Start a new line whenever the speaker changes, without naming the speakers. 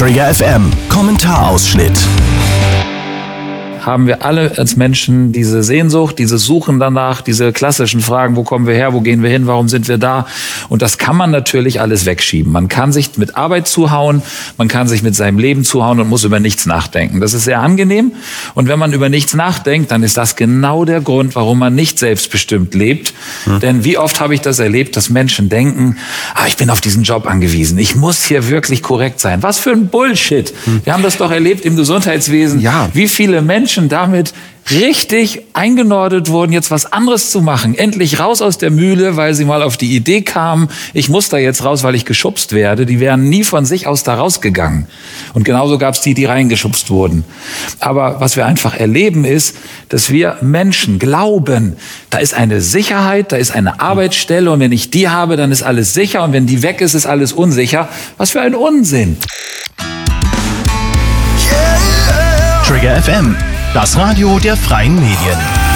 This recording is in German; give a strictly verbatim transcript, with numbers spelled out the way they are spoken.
Trigger F M Kommentarausschnitt.
Haben wir alle als Menschen diese Sehnsucht, dieses Suchen danach, diese klassischen Fragen, wo kommen wir her, wo gehen wir hin, warum sind wir da? Und das kann man natürlich alles wegschieben. Man kann sich mit Arbeit zuhauen, man kann sich mit seinem Leben zuhauen und muss über nichts nachdenken. Das ist sehr angenehm. Und wenn man über nichts nachdenkt, dann ist das genau der Grund, warum man nicht selbstbestimmt lebt. Hm. Denn wie oft habe ich das erlebt, dass Menschen denken, ah, ich bin auf diesen Job angewiesen, ich muss hier wirklich korrekt sein. Was für ein Bullshit. Hm. Wir haben das doch erlebt im Gesundheitswesen, ja. Wie viele Menschen damit richtig eingenordet wurden, jetzt was anderes zu machen. Endlich raus aus der Mühle, weil sie mal auf die Idee kamen, ich muss da jetzt raus, weil ich geschubst werde. Die wären nie von sich aus da rausgegangen. Und genauso gab es die, die reingeschubst wurden. Aber was wir einfach erleben ist, dass wir Menschen glauben, da ist eine Sicherheit, da ist eine Arbeitsstelle und wenn ich die habe, dann ist alles sicher und wenn die weg ist, ist alles unsicher. Was für ein Unsinn.
Trigger F M, das Radio der freien Medien.